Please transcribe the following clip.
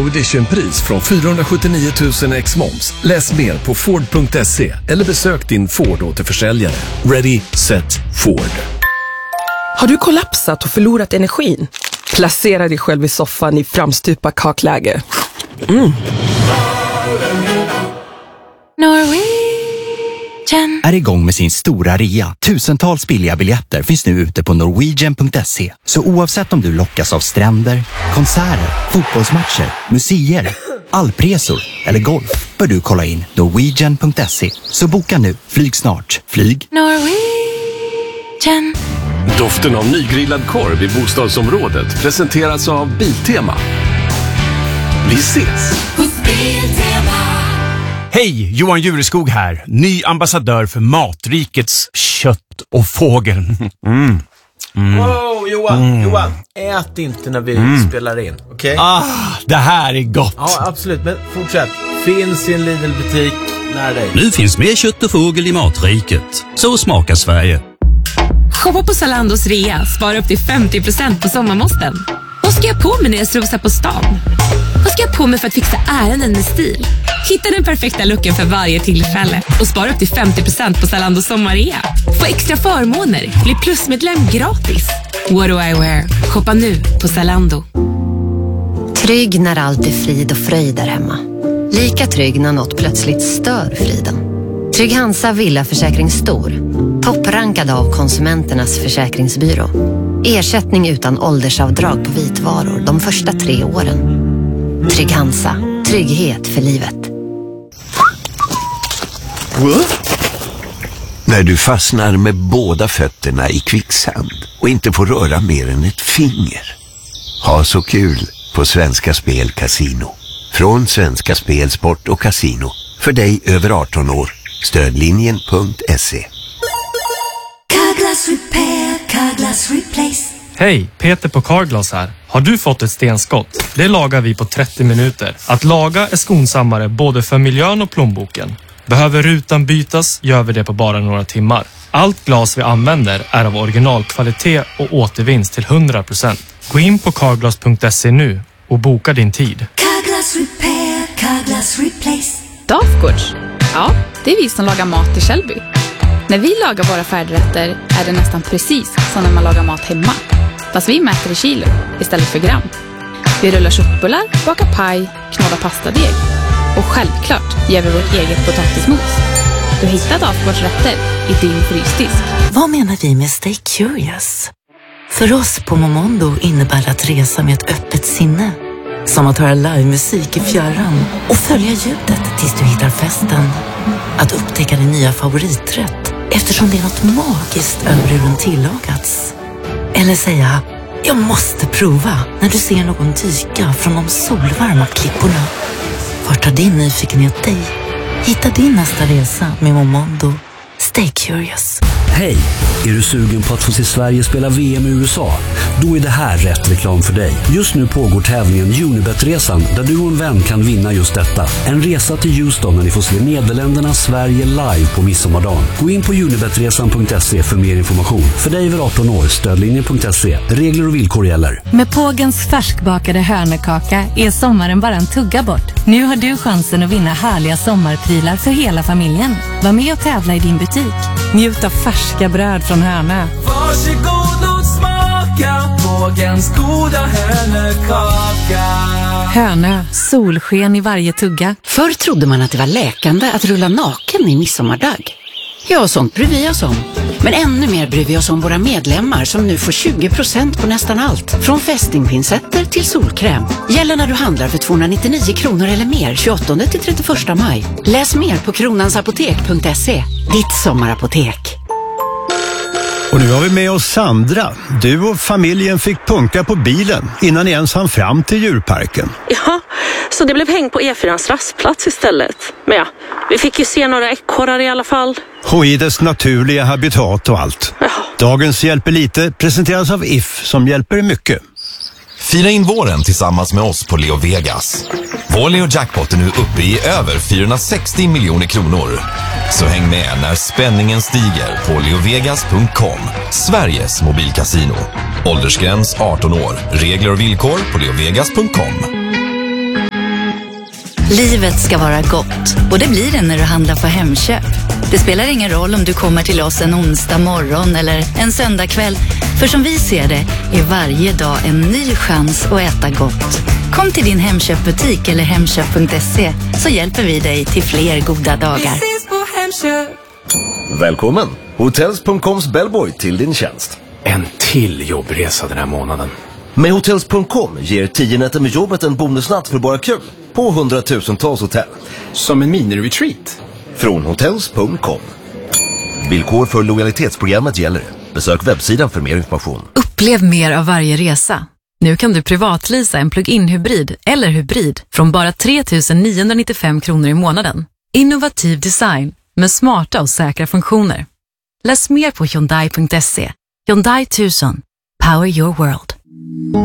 Pro Edition-pris från 479 000 ex-moms. Läs mer på Ford.se eller besök din Ford-återförsäljare. Ready, set, Ford. Har du kollapsat och förlorat energin? Placera dig själv i soffan i framstupa kakläge. Norwegian är igång med sin stora rea. Tusentals billiga biljetter finns nu ute på norwegian.se. Så oavsett om du lockas av stränder, konserter, fotbollsmatcher, museer, alpresor eller golf, bör du kolla in norwegian.se. Så boka nu, flyg snart. Flyg Norwegian. Doften av nygrillad korv i bostadsområdet presenteras av Biltema. Vi ses! Hej, Johan Jureskog här. Ny ambassadör för Matrikets kött och fågel. Wow, Johan, ät inte när vi spelar in, okej? Det här är gott. Ja, absolut, men fortsätt. Finns i en Lidl-butik nära dig. Nu finns mer kött och fågel i Matriket. Så smakar Sverige. Shoppa på Zalandos rea. Spara upp till 50% på sommarmåsten. Vad ska jag på mig när jag strosar på stan? Vad ska jag på mig för att fixa ärenden med stil? Hitta den perfekta looken för varje tillfälle och spara upp till 50% på Zalandos sommarrea. Få extra förmåner. Bli plusmedlem gratis. What do I wear? Shoppa nu på Zalando. Trygg när allt är frid och fröjd där hemma. Lika trygg när något plötsligt stör friden. Trygg Hansa Villaförsäkring Stor. Topprankad av Konsumenternas försäkringsbyrå. Ersättning utan åldersavdrag på vitvaror de första 3 åren. Trygg Hansa. Trygghet för livet. När du fastnar med båda fötterna i kvicksand och inte får röra mer än ett finger. Ha så kul på Svenska Spel Casino. Från Svenska Spel, Sport och Casino. För dig över 18 år. Stödlinjen.se. Carglass Repair, Carglass Replace. Hej, Peter på Carglass här. Har du fått ett stenskott? Det lagar vi på 30 minuter. Att laga är skonsammare både för miljön och plånboken. Behöver rutan bytas gör vi det på bara några timmar. Allt glas vi använder är av originalkvalitet och återvinns till 100%. Gå in på carglass.se nu och boka din tid. Carglass Repair, Carglass Replace. Dafgårds. Ja, det är vi som lagar mat i Källby. När vi lagar våra färdigrätter är det nästan precis som när man lagar mat hemma. Fast vi mäter i kilo istället för gram. Vi rullar köttbullar, bakar paj, knådar pastadeg. Och självklart ger vi vårt eget potatismos. Du hittar Dafgårds rätter i din frysdisk. Vad menar vi med Stay Curious? För oss på Momondo innebär det att resa med ett öppet sinne. Som att höra livemusik i fjärran och följa ljudet tills du hittar festen. Att upptäcka din nya favoriträtt eftersom det är något magiskt över hur den tillagats. Eller säga, jag måste prova när du ser någon dyka från de solvarma klipporna. Vart tar din nyfikenhet dig? Hitta din nästa resa med Momondo. Stay curious. Hej! Är du sugen på att få se Sverige spela VM i USA? Då är det här rätt reklam för dig. Just nu pågår tävlingen Unibet-resan där du och en vän kan vinna just detta. En resa till Houston när ni får se Nederländerna Sverige live på midsommardagen. Gå in på unibetresan.se för mer information. För dig över 18 år, stödlinjen.se. Regler och villkor gäller. Med Pågens färskbakade hörnekaka är sommaren bara en tugga bort. Nu har du chansen att vinna härliga sommarprylar för hela familjen. Var med och tävla i din butik. Njut av färska bröd från Hörnö. Varsågod och smaka Pågens goda hörnekaka. Hörnö, solsken i varje tugga. Förr trodde man att det var läkande att rulla naken i midsommardag. Ja, sånt bryr vi oss om. Men ännu mer bryr vi oss om våra medlemmar som nu får 20% på nästan allt. Från fästingpinsetter till solkräm. Gäller när du handlar för 299 kronor eller mer 28 till 31 maj. Läs mer på kronansapotek.se. Ditt sommarapotek. Och nu har vi med oss Sandra. Du och familjen fick punka på bilen innan ni ens hann fram till djurparken. Ja, så det blev häng på E4:ans rastplats istället. Men ja, vi fick ju se några ekorrar i alla fall. Och i dess naturliga habitat och allt. Ja. Dagens Hjälper lite presenteras av If som hjälper mycket. Fira in våren tillsammans med oss på Leo Vegas. Vår Leo Jackpot är nu uppe i över 460 miljoner kronor. Så häng med när spänningen stiger på leovegas.com. Sveriges mobilkasino. Åldersgräns 18 år. Regler och villkor på leovegas.com. Livet ska vara gott och det blir det när du handlar på Hemköp. Det spelar ingen roll om du kommer till oss en onsdag morgon eller en söndag kväll. För som vi ser det är varje dag en ny chans att äta gott. Kom till din Hemköpbutik eller hemköp.se så hjälper vi dig till fler goda dagar. Vi ses på Hemköp. Välkommen! Hotels.coms bellboy till din tjänst. En till jobbresa den här månaden. Med Hotels.com ger 10 nätter med jobbet en bonusnatt för bara kul på 100,000-tals hotell. Som en mini-retreat. Från Hotels.com. Villkor för lojalitetsprogrammet gäller. Besök webbsidan för mer information. Upplev mer av varje resa. Nu kan du privatleasa en plug-in hybrid eller hybrid från bara 3 995 kronor i månaden. Innovativ design med smarta och säkra funktioner. Läs mer på Hyundai.se. Hyundai 1000. Power your world.